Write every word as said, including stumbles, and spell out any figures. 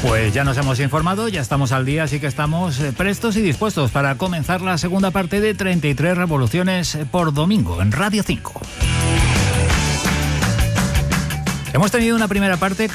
Pues ya nos hemos informado, ya estamos al día, así que estamos prestos y dispuestos para comenzar la segunda parte de treinta y tres revoluciones por domingo en Radio cinco. Hemos tenido una primera parte